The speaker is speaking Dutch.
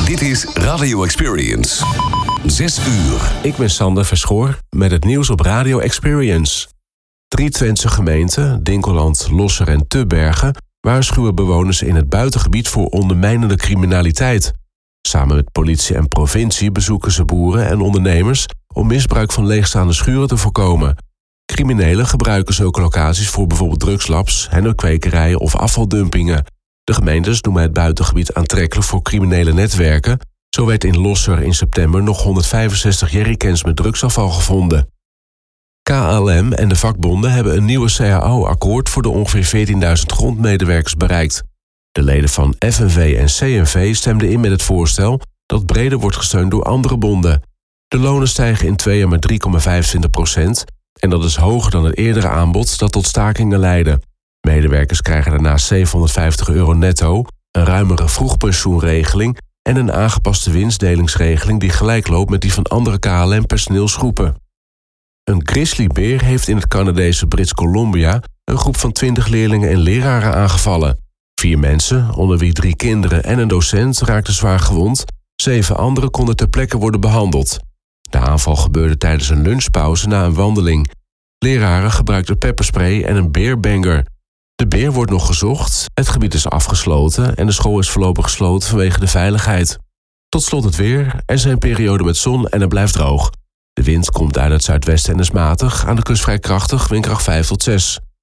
Dit is Radio Experience. 6 uur. Ik ben Sander Verschoor met het nieuws op Radio Experience. 3 Twentse gemeenten, Dinkeland, Losser en Tubbergen, waarschuwen bewoners in het buitengebied voor ondermijnende criminaliteit. Samen met politie en provincie bezoeken ze boeren en ondernemers om misbruik van leegstaande schuren te voorkomen. Criminelen gebruiken zulke locaties voor bijvoorbeeld drugslabs, hennepkwekerijen of afvaldumpingen. De gemeentes noemen het buitengebied aantrekkelijk voor criminele netwerken. Zo werd in Losser in september nog 165 jerrycans met drugsafval gevonden. KLM en de vakbonden hebben een nieuwe CAO-akkoord voor de ongeveer 14.000 grondmedewerkers bereikt. De leden van FNV en CNV stemden in met het voorstel dat breder wordt gesteund door andere bonden. De lonen stijgen in 2 jaar met 3,25% en dat is hoger dan het eerdere aanbod dat tot stakingen leidde. Medewerkers krijgen daarnaast €750 netto, een ruimere vroegpensioenregeling en een aangepaste winstdelingsregeling die gelijk loopt met die van andere KLM-personeelsgroepen. Een grizzlybeer heeft in het Canadese British Columbia een groep van 20 leerlingen en leraren aangevallen. 4 mensen, onder wie 3 kinderen en een docent, raakten zwaar gewond. 7 anderen konden ter plekke worden behandeld. De aanval gebeurde tijdens een lunchpauze na een wandeling. Leraren gebruikten pepperspray en een beerbanger. De beer wordt nog gezocht, het gebied is afgesloten en de school is voorlopig gesloten vanwege de veiligheid. Tot slot het weer, er zijn perioden met zon en het blijft droog. De wind komt uit het zuidwesten en is matig, aan de kust vrij krachtig, windkracht 5 tot 6.